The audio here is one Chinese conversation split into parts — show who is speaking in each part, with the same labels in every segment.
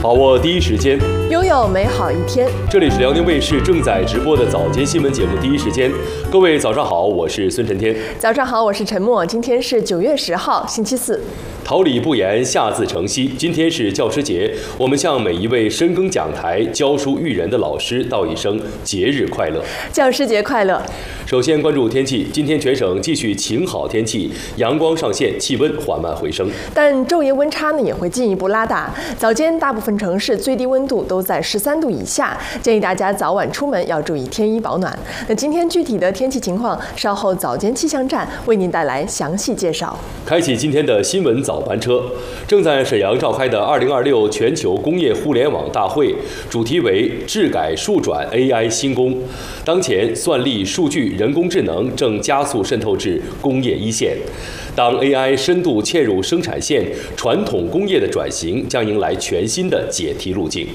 Speaker 1: 把握第一时间，
Speaker 2: 拥有美好一天。
Speaker 1: 这里是辽宁卫视正在直播的早间新闻节目《第一时间》。各位早上好，我是孙晨天。
Speaker 2: 早上好，我是陈默。今天是9月10号，星期四。
Speaker 1: 桃李不言，下自成蹊。今天是教师节，我们向每一位深耕讲台、教书育人的老师道一声节日快乐，
Speaker 2: 教师节快乐。
Speaker 1: 首先关注天气，今天全省继续晴好天气，阳光上线，气温缓慢回升，
Speaker 2: 但昼夜温差也会进一步拉大。早间大部分城市最低温度都在13度以下，建议大家早晚出门要注意添衣保暖。那今天具体的天气情况，稍后早间气象站为您带来详细介绍。
Speaker 1: 开启今天的新闻早班车，正在沈阳召开的2026全球工业互联网大会，主题为智改数转 AI 新工。当前，算力、数据、人工智能正加速渗透至工业一线。当 AI 深度嵌入生产线，传统工业的转型将迎来全新的解题路径。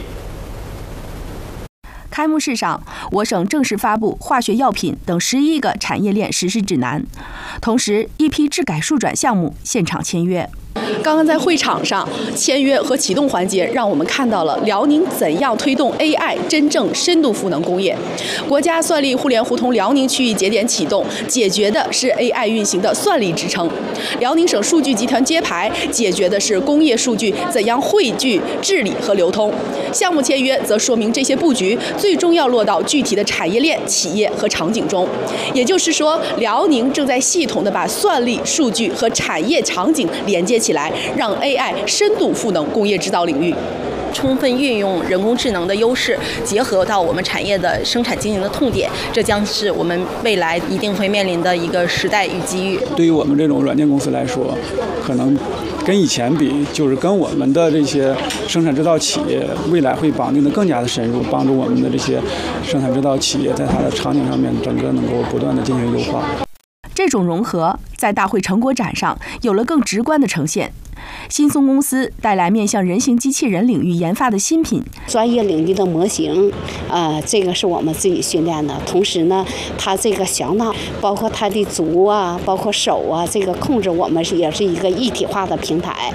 Speaker 3: 开幕式上，我省正式发布化学药品等11个产业链实施指南，同时一批智改数转项目现场签约。
Speaker 4: 刚刚在会场上签约和启动环节，让我们看到了辽宁怎样推动 AI 真正深度赋能工业。国家算力互联互通辽宁区域节点启动，解决的是 AI 运行的算力支撑；辽宁省数据集团揭牌，解决的是工业数据怎样汇聚、治理和流通。项目签约则说明这些布局最终要落到具体的产业链、企业和场景中。也就是说，辽宁正在系统地把算力、数据和产业场景连接起来，让 AI 深度赋能工业制造领域。
Speaker 5: 充分运用人工智能的优势，结合到我们产业的生产经营的痛点，这将是我们未来一定会面临的一个时代与机遇。
Speaker 6: 对于我们这种软件公司来说，可能跟以前比，就是跟我们的这些生产制造企业未来会绑定的更加的深入，帮助我们的这些生产制造企业在它的场景上面整个能够不断的进行优化。
Speaker 3: 这种融合在大会成果展上有了更直观的呈现。新松公司带来面向人形机器人领域研发的新品，
Speaker 7: 专业领域的模型，这个是我们自己训练的。同时呢，它这个小脑，包括它的足啊，包括手啊，这个控制我们也是一个一体化的平台。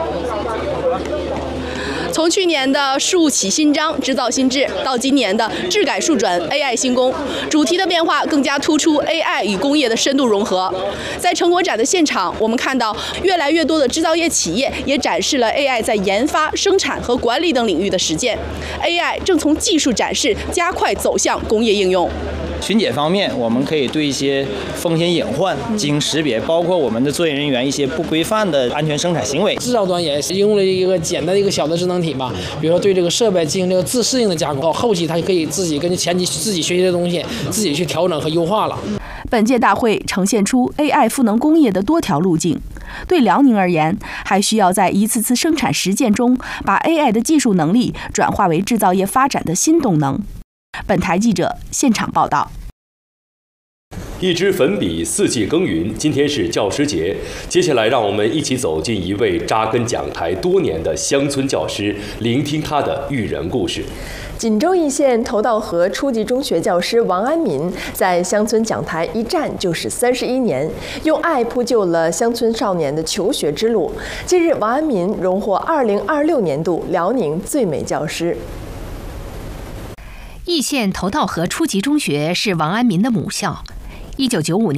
Speaker 4: 从去年的数起新章、制造新智，到今年的智改数转 AI 新工，主题的变化更加突出 AI 与工业的深度融合。在成果展的现场，我们看到越来越多的制造业企业也展示了 AI 在研发、生产和管理等领域的实践。AI 正从技术展示加快走向工业应用。
Speaker 8: 巡检方面，我们可以对一些风险隐患进行识别，包括我们的作业人员一些不规范的安全生产行为。
Speaker 9: 制造端也是用了一个简单的一个小的智能体吧，比如说对这个设备进行这个自适应的加工，后期它可以自己根据前期自己学习的东西，自己去调整和优化了。
Speaker 3: 本届大会呈现出 AI 赋能工业的多条路径。对辽宁而言，还需要在一次次生产实践中，把 AI 的技术能力转化为制造业发展的新动能。本台记者现场报道。
Speaker 1: 一支粉笔，四季耕耘。今天是教师节，接下来让我们一起走进一位扎根讲台多年的乡村教师，聆听他的育人故事。
Speaker 2: 锦州一县头道河初级中学教师王安民在乡村讲台一站就是31年，用爱铺就了乡村少年的求学之路。近日，王安民荣获2026年度辽宁最美教师。
Speaker 10: 易县头道河初级中学是王安民的母校。1995年